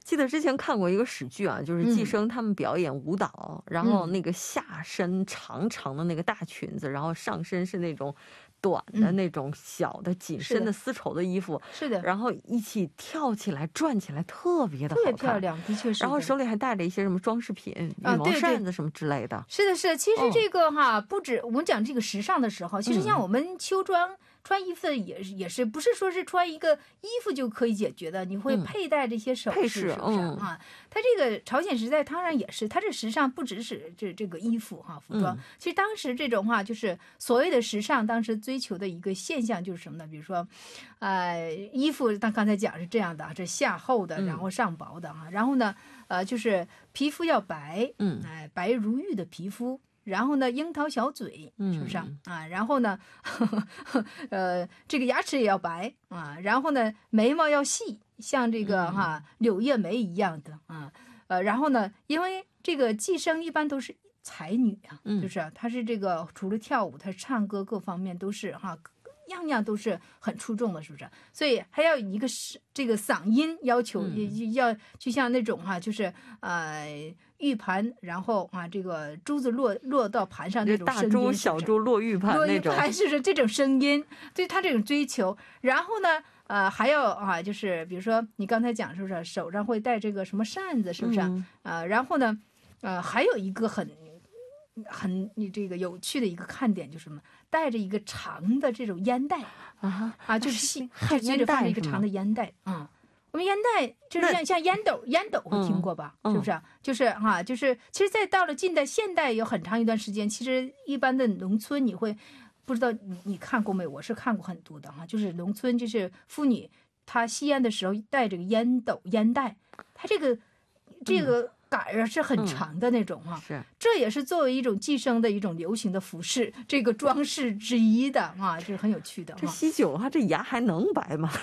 记得之前看过一个史剧啊，就是寄生他们表演舞蹈，然后那个下身长长的那个大裙子，然后上身是那种短的那种小的紧身的丝绸的衣服， 是的， 然后一起跳起来转起来，特别的好看， 特别漂亮，的确是。 然后手里还带着一些什么装饰品，羽毛扇子什么之类的。 是的，是的。其实这个哈，不止我们讲这个时尚的时候，其实像我们秋装。穿衣服也是不是说是穿一个衣服就可以解决的，你会佩戴这些首饰，是不是啊？它这个朝鲜时代当然也是，它这时尚不只是这个衣服哈，服装。其实当时这种话就是所谓的时尚，当时追求的一个现象就是什么呢？比如说，衣服刚才讲是这样的，这下厚的，然后上薄的哈，然后呢，就是皮肤要白，白如玉的皮肤。然后呢，樱桃小嘴，是不是啊？然后呢，这个牙齿也要白啊。然后呢，眉毛要细，像这个柳叶眉一样的啊。然后呢，因为这个寄生一般都是才女啊，就是她是这个除了跳舞，她唱歌各方面都是样样都是很出众的，是不是？所以还要一个这个嗓音要求，也要就像那种就是玉盘，然后这个珠子落到盘上那种声音， 大珠小珠落玉盘那种， 是这种声音，对他这种追求。然后呢，还要就是比如说你刚才讲是不是手上会戴这个什么扇子，是不是然后呢，还有一个很这个有趣的一个看点就是什么？带着一个长的这种烟袋就是细，就接着放着一个长的烟袋我们烟袋就是像烟斗会听过吧？是不是？就是其实再到了近代现代有很长一段时间，其实一般的农村你会不知道你看过没？我是看过很多的就是农村就是妇女她吸烟的时候带着个烟斗烟袋，她这个杆是很长的那种是， 这也是作为一种寄生的一种流行的服饰，这个装饰之一的这是很有趣的。 这吸久了，这牙还能白吗？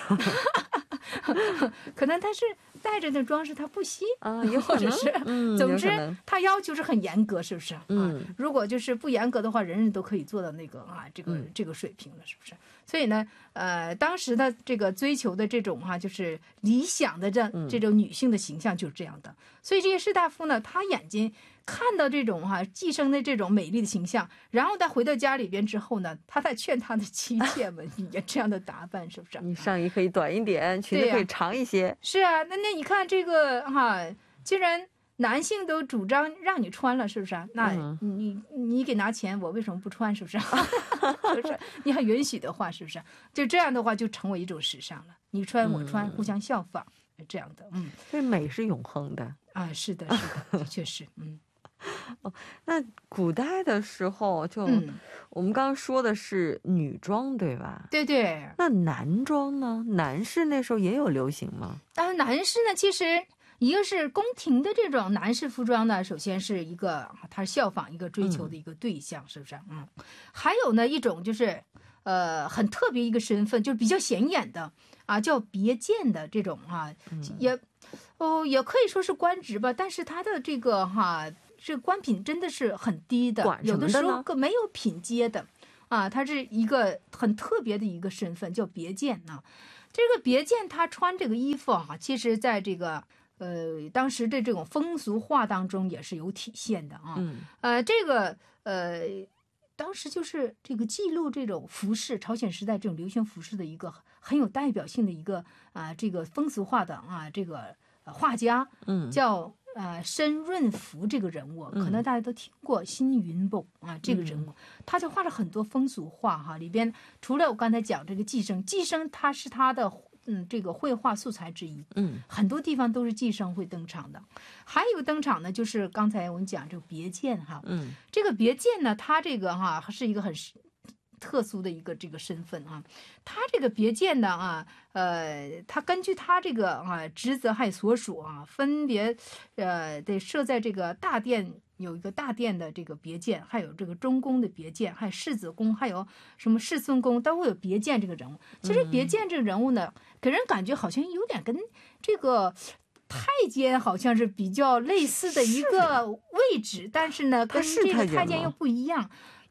可能他是带着那装饰，他不吸也或者是，总之他要求是很严格，是不是？如果就是不严格的话，人人都可以做到那个这个水平了，是不是？所以呢，当时的这个追求的这种就是理想的这种女性的形象就是这样的。所以这些士大夫呢，他眼睛看到这种寄生的这种美丽的形象，然后他回到家里边之后呢，他再劝他的妻妾们也这样的打扮，是不是？ 你上衣可以短一点，裙子可以长一些。 是啊，那你看这个既然男性都主张让你穿了，是不是？那你给拿钱，我为什么不穿？是不是？是不是？你很允许的话，是不是？就这样的话，就成为一种时尚了。你穿我穿，互相效仿，这样的。 这美是永恒的是的，是的，的确是。 那古代的时候就，我们刚刚说的是女装，对吧？ 对对。 那男装呢？男士那时候也有流行吗？ 男士呢，其实一个是宫廷的这种男士服装呢，首先是一个他效仿一个追求的一个对象，是不是？还有呢一种就是很特别一个身份，就是比较显眼的叫别见的这种也可以说是官职吧，但是他的这个这个官品真的是很低的，有的时候没有品阶的他是一个很特别的一个身份，叫别见这个别见他穿这个衣服其实在这个当时的这种风俗画当中也是有体现的这个当时就是这个记录这种服饰，朝鲜时代这种流行服饰的一个很有代表性的一个这个风俗画的这个画家叫申润福这个人物，可能大家都听过辛云蹦这个人物，他就画了很多风俗画里边除了我刚才讲这个寄生他是他的这个绘画素材之一，很多地方都是寄生会登场的。还有一个登场呢，就是刚才我们讲这个别见这个别见呢，他这个是一个很特殊的一个这个身份他这个别见呢他根据他这个职责还有所属分别得设在这个大殿，有一个大殿的这个别见，还有这个中宫的别见，还有世子宫，还有什么世孙宫，都会有别见这个人物。其实别见这个人物呢，给人感觉好像有点跟这个太监好像是比较类似的一个位置，但是呢跟这个太监又不一样。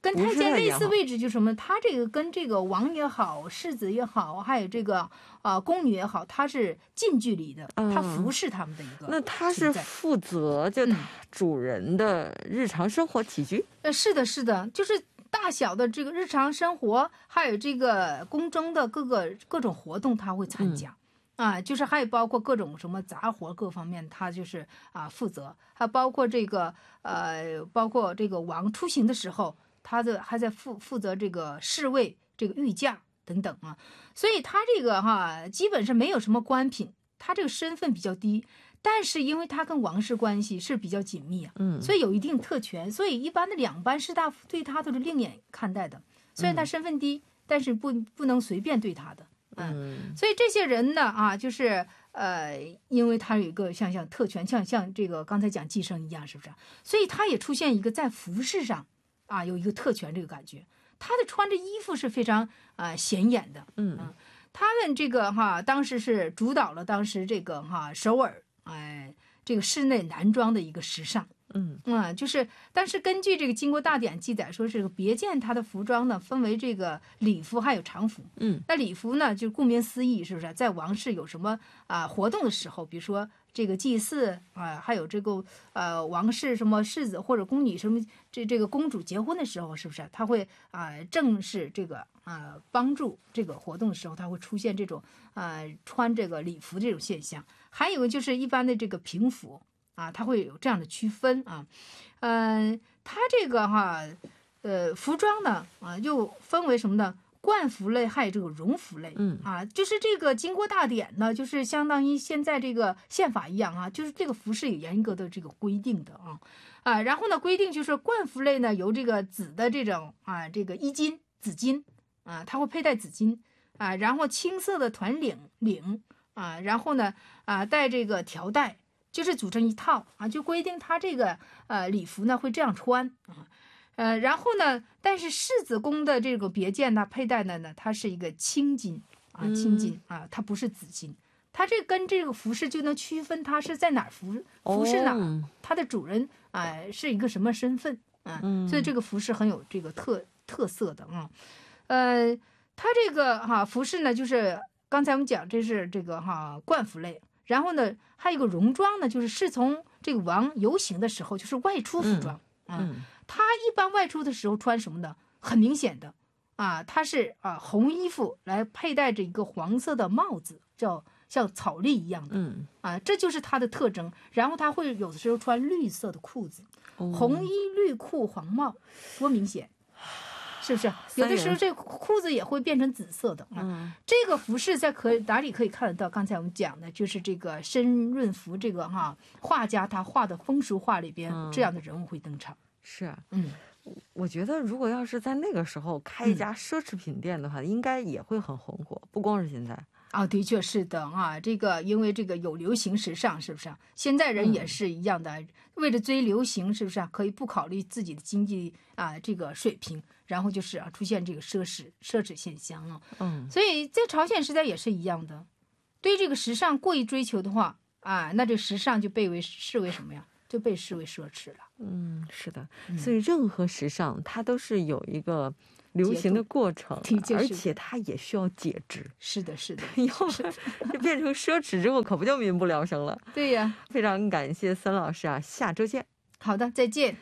跟太监类似位置就是什么？他这个跟这个王也好，世子也好，还有这个宫女也好，他是近距离的，他服侍他们的一个。 那他是负责就他主人的日常生活起居？ 是的，是的，就是大小的这个日常生活，还有这个宫中的各种活动，他会参加。就是还有包括各种什么杂活各方面，他就是负责，还包括这个王出行的时候，他还在负责这个侍卫、这个御驾等等啊，所以他这个基本上没有什么官品，他这个身份比较低，但是因为他跟王室关系是比较紧密所以有一定特权，所以一般的两班士大夫对他都是另眼看待的，虽然他身份低，但是不能随便对他的。所以这些人呢就是因为他有一个像特权，像这个刚才讲寄生一样，是不是？所以他也出现一个在服饰上有一个特权这个感觉。他的穿着衣服是非常显眼的。他们这个当时是主导了当时这个首尔这个室内男装的一个时尚。就是但是根据这个《金国大典》记载说，这个别见他的服装呢分为这个礼服还有常服。那礼服呢就顾名思义，是不是在王室有什么活动的时候，比如说这个祭祀还有这个王室什么世子或者宫女什么这个公主结婚的时候，是不是他会正式这个帮助这个活动的时候，他会出现这种穿这个礼服这种现象。还有就是一般的这个平服它会有这样的区分它这个服装呢又分为什么呢？冠服类还有这个荣服类。就是这个经过大典呢，就是相当于现在这个宪法一样就是这个服饰有严格的这个规定的然后呢规定就是冠服类呢由这个紫的这种这个衣襟紫巾它会佩戴紫巾然后青色的团领然后呢带这个条带。就是组成一套就规定他这个礼服呢会这样穿然后呢，但是世子宫的这个别件呢佩戴的呢，它是一个青金青金它不是紫金，它这跟这个服饰就能区分它是在哪儿服饰哪儿，它的主人是一个什么身份所以这个服饰很有这个特色的它这个服饰呢，就是刚才我们讲这是这个冠服类。然后呢，还有一个戎装呢，就是侍从这个王游行的时候，就是外出服装他一般外出的时候穿什么呢？很明显的他是红衣服来佩戴着一个黄色的帽子，像草笠一样的这就是他的特征。然后他会有的时候穿绿色的裤子，红衣绿裤黄帽，多明显。是不是有的时候这个裤子也会变成紫色的这个服饰在哪里可以看得到？刚才我们讲的就是这个申润福这个画家他画的风俗画里边这样的人物会登场。 是我觉得如果要是在那个时候开一家奢侈品店的话，应该也会很红火，不光是现在的确是的这个因为这个有流行时尚，是不是现在人也是一样的为了追流行，是不是可以不考虑自己的经济这个水平，然后就是出现这个奢侈现象所以在朝鲜时代也是一样的，对这个时尚过于追求的话那这时尚就被视为什么呀？就被视为奢侈了。 是的，所以任何时尚它都是有一个流行的过程，而且它也需要节制。 是的，是的， 要不然就变成奢侈之后，可不就民不聊生了。 对呀， 非常感谢森老师下周见。 好的，再见。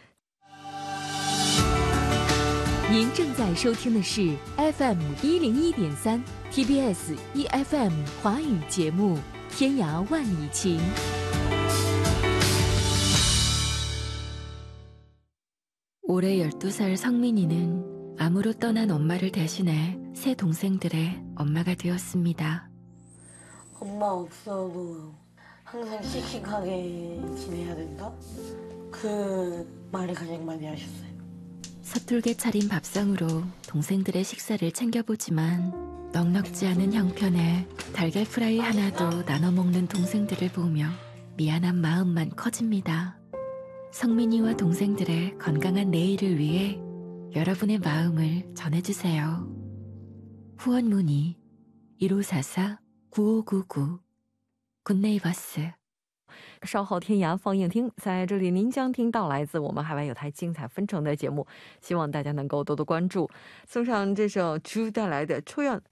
您正在收听的是 FM 101.3 TBS EFM 华语节目《天涯万里情》。올해 12살 성민이는 암으로 떠난 엄마를 대신해 새 동생들의 엄마가 되었습니다. 엄마 없어도 항상 씩씩하게 지내야 된다? 그 말을 가장 많이 하셨어요. 서툴게 차린 밥상으로 동생들의 식사를 챙겨보지만 넉넉지 않은 형편에 달걀 프라이 하나도 나눠 먹는 동생들을 보며 미안한 마음만 커집니다. 성민이와 동생들의 건강한 내일을 위해 여러분의 마음을 전해주세요. 후원 문의 1544-9599 굿네이버스 稍后天涯放映厅，在这里您将听到来自我们海外有台精彩纷呈的节目，希望大家能够多多关注。送上这首朱带来的《초연》